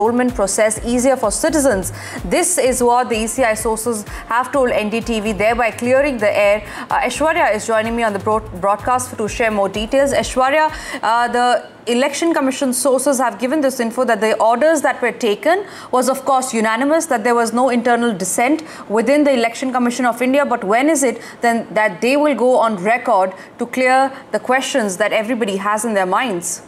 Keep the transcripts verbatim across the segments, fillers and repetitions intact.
enrollment process easier for citizens. This is what the E C I sources have told N D T V, thereby clearing the air. Uh, Aishwarya is joining me on the broad broadcast to share more details. Aishwarya, uh, the Election Commission sources have given this info that the orders that were taken was of course unanimous, that there was no internal dissent within the Election Commission of India. But when is it then that they will go on record to clear the questions that everybody has in their minds?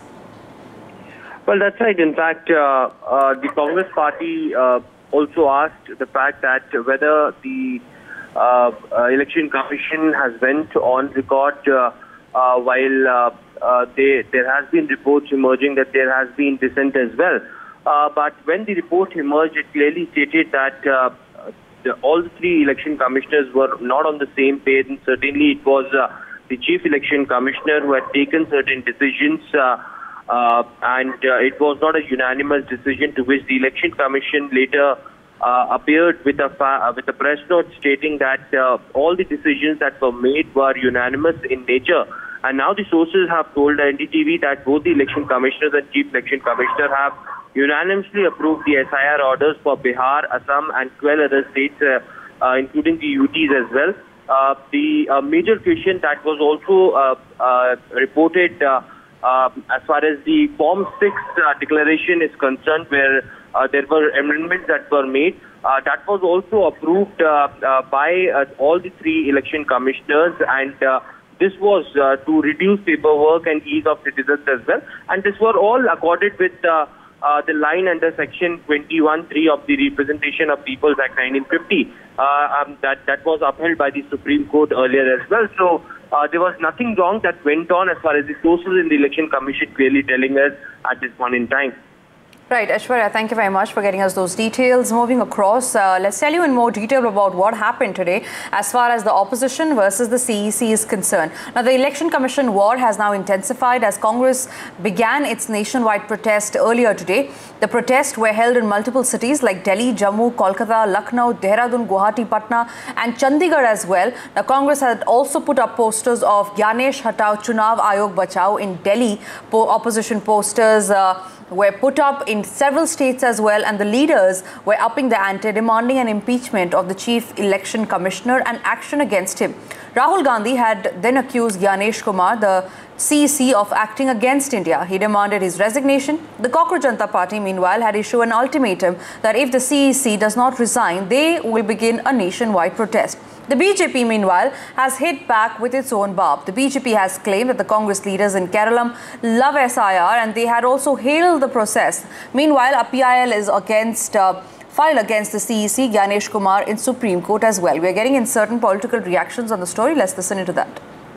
Well, that's right. In fact, uh, uh, the Congress party uh, also asked the fact that whether the uh, uh, Election Commission has went on record uh, uh, while uh, uh, they, there has been reports emerging that there has been dissent as well. Uh, but when the report emerged, it clearly stated that uh, the, all the three election commissioners were not on the same page, and certainly it was uh, the chief election commissioner who had taken certain decisions. Uh, Uh, and uh, it was not a unanimous decision, to which the Election Commission later uh, appeared with a fa with a press note stating that uh, all the decisions that were made were unanimous in nature. And now the sources have told N D T V that both the Election Commissioners and Chief Election Commissioner have unanimously approved the S I R orders for Bihar, Assam and twelve other states, uh, uh, including the U Ts as well. Uh, the uh, major question that was also uh, uh, reported uh, Uh, as far as the Form six uh, declaration is concerned, where uh, there were amendments that were made, uh, that was also approved uh, uh, by uh, all the three election commissioners, and uh, this was uh, to reduce paperwork and ease of citizens as well. And this were all accorded with uh, uh, the line under Section twenty-one three of the Representation of Peoples Act nineteen fifty. Uh, um, that, that was upheld by the Supreme Court earlier as well. So Uh, there was nothing wrong that went on, as far as the sources in the Election Commission clearly telling us at this point in time. Right, Aishwarya, thank you very much for getting us those details. Moving across, uh, let's tell you in more detail about what happened today as far as the opposition versus the C E C is concerned. Now, the Election Commission war has now intensified as Congress began its nationwide protest earlier today. The protests were held in multiple cities like Delhi, Jammu, Kolkata, Lucknow, Dehradun, Guwahati, Patna and Chandigarh as well. Now, Congress had also put up posters of Gyanesh Hatao, Chunav Ayog Bachao in Delhi. Po opposition posters uh, were put up in several states as well, and the leaders were upping the ante, demanding an impeachment of the chief election commissioner and action against him. Rahul Gandhi had then accused Gyanesh Kumar, the C E C, of acting against India. He demanded his resignation. The Cockroach Janata Party, meanwhile, had issued an ultimatum that if the C E C does not resign, they will begin a nationwide protest. The B J P, meanwhile, has hit back with its own barb. The B J P has claimed that the Congress leaders in Kerala love S I R, and they had also hailed the process. Meanwhile, a P I L is against uh, filed against the C E C, Gyanesh Kumar, in Supreme Court as well. We are getting in certain political reactions on the story. Let's listen into that.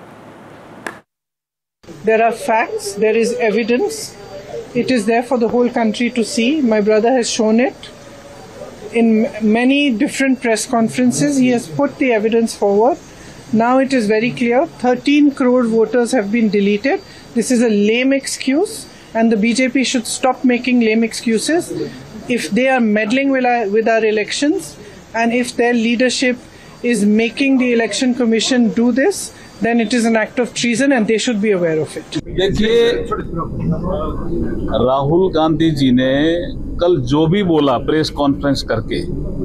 There are facts, there is evidence. It is there for the whole country to see. My brother has shown it. In many different press conferences, he has put the evidence forward. Now it is very clear, thirteen crore voters have been deleted. This is a lame excuse, and the B J P should stop making lame excuses. If they are meddling with our, with our elections, and if their leadership is making the Election Commission do this, then it is an act of treason and they should be aware of it. देखिए, राहुल गांधी जी ने कल जो भी बोला press conference करके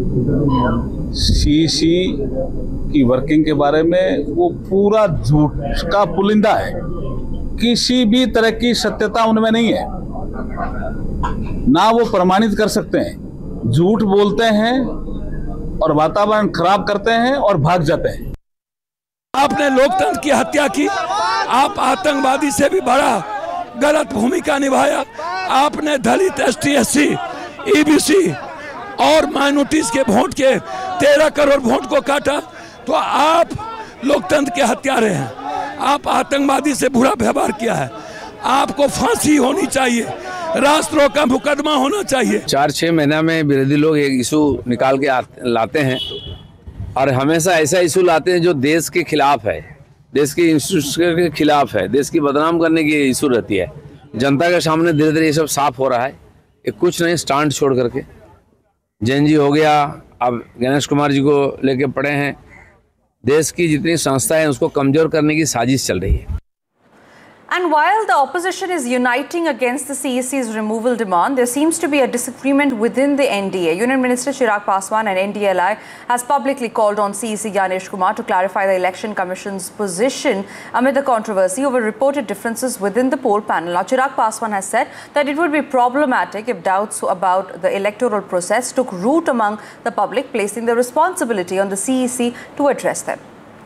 सी ई सी की working के बारे में, वो पूरा झूठ का पुलिंदा है। किसी भी तरह की सत्यता उनमें नहीं है, ना वो प्रमाणित कर सकते हैं। झूठ बोलते हैं और वातावरण खराब करते हैं और भाग जाते हैं। आपने लोकतंत्र की हत्या की, आप आतंकवादी से भी बड़ा गलत भूमिका निभाया। आपने दलित, S T, S C, E B C और माइनॉरिटीज के वोट के तेरह करोड़ वोट को काटा, तो आप लोकतंत्र के हत्यारे हैं। आप आतंकवादी से बुरा व्यवहार किया है। आपको फांसी होनी चाहिए, राष्ट्रों का मुकदमा होना चाहिए। चार छः महीना में विरोधी लोग एक इशू निकाल के लाते हैं और हमेशा ऐसा इशू लाते हैं जो देश के खिलाफ है, देश के इंस्टीट्यूशन के खिलाफ है, देश की बदनाम करने की इशू रहती है। जनता के सामने धीरे धीरे ये सब साफ हो रहा है। ये कुछ नहीं, स्टांट छोड़ करके जैन जी हो गया, अब गणेश कुमार जी को लेके पड़े हैं। देश की जितनी संस्था है उसको कमज़ोर करने की साजिश चल रही है। And while the opposition is uniting against the C E C's removal demand, there seems to be a disagreement within the N D A. Union Minister Chirag Paswan and N D L I has publicly called on C E C Gyanesh Kumar to clarify the Election Commission's position amid the controversy over reported differences within the poll panel. Now, Chirag Paswan has said that it would be problematic if doubts about the electoral process took root among the public, placing the responsibility on the C E C to address them.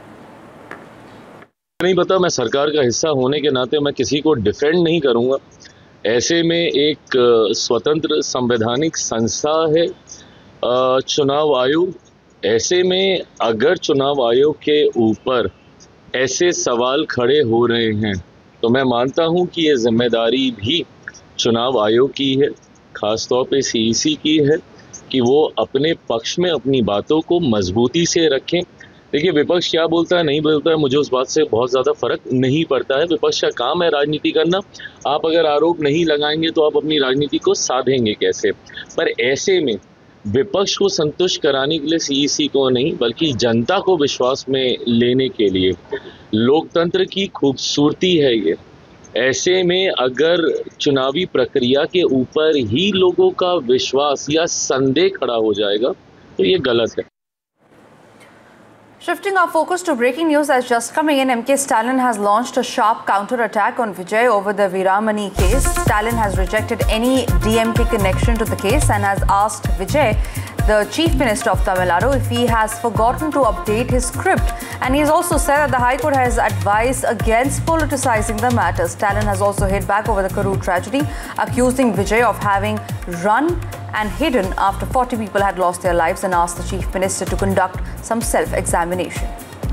नहीं पता, मैं सरकार का हिस्सा होने के नाते मैं किसी को डिफेंड नहीं करूंगा। ऐसे में एक स्वतंत्र संवैधानिक संस्था है चुनाव आयोग। ऐसे में अगर चुनाव आयोग के ऊपर ऐसे सवाल खड़े हो रहे हैं तो मैं मानता हूं कि ये जिम्मेदारी भी चुनाव आयोग की है, खासतौर पे सी ई सी की है कि वो अपने पक्ष में अपनी बातों को मजबूती से रखें। देखिए, विपक्ष क्या बोलता है नहीं बोलता है मुझे उस बात से बहुत ज़्यादा फर्क नहीं पड़ता है। विपक्ष का काम है राजनीति करना। आप अगर आरोप नहीं लगाएंगे तो आप अपनी राजनीति को साधेंगे कैसे? पर ऐसे में विपक्ष को संतुष्ट कराने के लिए सी ई सी को नहीं बल्कि जनता को विश्वास में लेने के लिए लोकतंत्र की खूबसूरती है ये। ऐसे में अगर चुनावी प्रक्रिया के ऊपर ही लोगों का विश्वास या संदेह खड़ा हो जाएगा तो ये गलत है। Shifting our focus to breaking news that's just coming in, M K Stalin has launched a sharp counter-attack on Vijay over the Veeramani case. Stalin has rejected any D M K connection to the case and has asked Vijay, the Chief Minister of Tamil Nadu, if he has forgotten to update his script. And he has also said that the High Court has advised against politicizing the matter. Stalin has also hit back over the Karur tragedy, accusing Vijay of having run and hidden after forty people had lost their lives, and asked the Chief Minister to conduct some self-examination.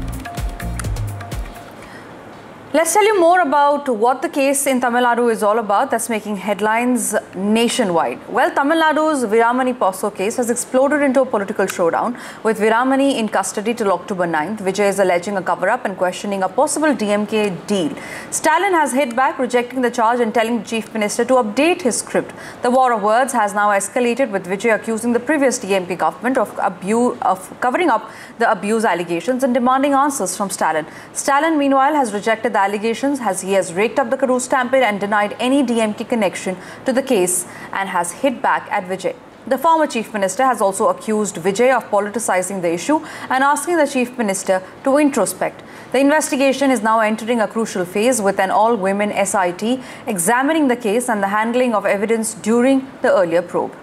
Let's tell you more about what the case in Tamil Nadu is all about that's making headlines nationwide. Well, Tamil Nadu's Veeramani Poso case has exploded into a political showdown with Veeramani in custody till October ninth. Vijay is alleging a cover-up and questioning a possible D M K deal. Stalin has hit back, rejecting the charge and telling the Chief Minister to update his script. The war of words has now escalated, with Vijay accusing the previous D M K government of, abuse, of covering up the abuse allegations and demanding answers from Stalin. Stalin, meanwhile, has rejected the allegations as he has raked up the Karur stampede and denied any D M K connection to the case and has hit back at Vijay. The former Chief Minister has also accused Vijay of politicizing the issue and asking the Chief Minister to introspect. The investigation is now entering a crucial phase, with an all-women S I T examining the case and the handling of evidence during the earlier probe.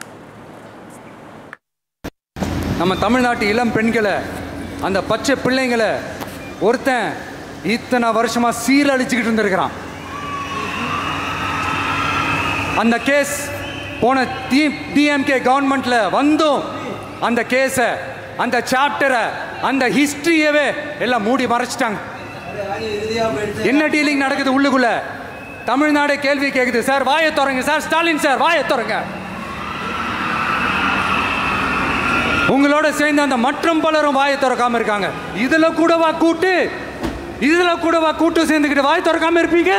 நம்ம தமிழ்நாட்டு இளம் பெண்களை அந்த பச்சை பிள்ளைங்களை ஒருத்தன் இத்தனை வருஷமா சீரழிச்சுக்கிட்டு இருந்திருக்கிறான். அந்த கேஸ் போன டி எம் கே கவர்மெண்ட்ல வந்தும் அந்த கேஸை, அந்த சாப்டரை, அந்த ஹிஸ்டரியவே எல்லாம் மூடி மறைச்சிட்டாங்க. என்ன டீலிங் நடக்குது உள்ளுக்குள்ள? தமிழ்நாடு கேள்வி கேட்குது, சார் வாயை திறங்க, சார் ஸ்டாலின் சார் வாயை திறங்க. உங்களோட சேர்ந்து அந்த மற்றும் பலரும் வாயை திறக்காம இருக்காங்க. இதுல கூடவா கூட்டு இதுல கூடவா கூட்டு சேர்ந்துக்கிட்டு வாய் திறக்காம இருப்பீங்க?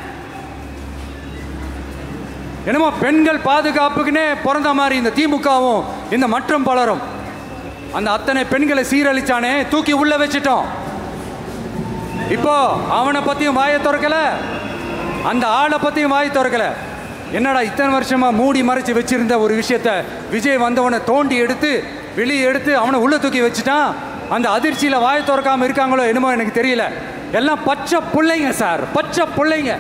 என்னமோ பெண்கள் பாதுகாப்புக்குன்னே பிறந்த மாதிரி இந்த திமுகவும் இந்த மற்றும் பலரும் அந்த அத்தனை பெண்களை சீரழிச்சானே, தூக்கி உள்ள வச்சிட்டோம். இப்போ அவனை பத்தியும் வாயை திறக்கல, அந்த ஆளை பத்தியும் வாய் திறக்கல. என்னடா இத்தனை வருஷமா மூடி மறைச்சு வச்சிருந்த ஒரு விஷயத்த விஜய் வந்தவனை தோண்டி எடுத்து வெளியே எடுத்து அவனை உள்ள தூக்கி வச்சுட்டான். அந்த அதிர்ச்சியில வாயை திறக்காம இருக்காங்களோ என்னமோ எனக்கு தெரியல. எல்லாம் பச்சை பிள்ளைங்க சார், பச்சை பிள்ளைங்க.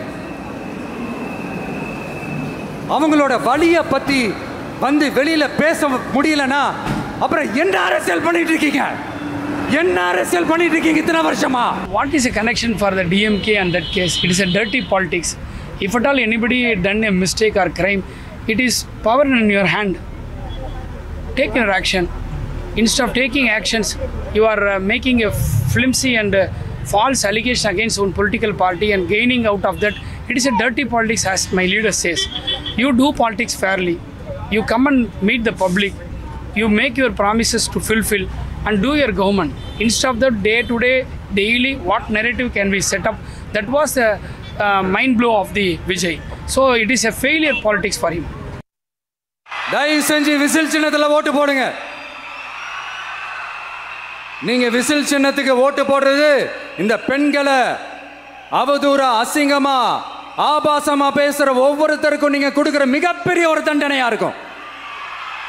அவங்களோட வலியை பத்தி வந்து வெளியில பேச முடியலன்னா அப்புறம் என்ன அரசியல் பண்ணிட்டு இருக்கீங்க? என்ன அரசியல் பண்ணிட்டு இருக்கீங்க இத்தனை வருஷமா? What is a connection for the D M K and that case? It is a dirty politics. If at all anybody done a mistake or crime, it is power in your hand. Take your action. Instead of taking actions, you are uh, making a flimsy and uh, false allegation against one political party and gaining out of that. It is a dirty politics, as my leader says. You do politics fairly. You come and meet the public. You make your promises to fulfill and do your government. Instead of the day-to-day, daily, what narrative can we set up? That was the uh, mind blow of the Vijay. So it is a failure politics for him. தயவு செஞ்சு whistle சின்னத்தில் ஓட்டு போடுங்க. நீங்க whistle சின்னத்துக்கு ஓட்டு போடுறது இந்த பெண்களை அவதூறா அசிங்கமா ஆபாசமா பேசுற ஒவ்வொருத்தருக்கும் நீங்க கொடுக்குற மிகப்பெரிய ஒரு தண்டனையா இருக்கும்.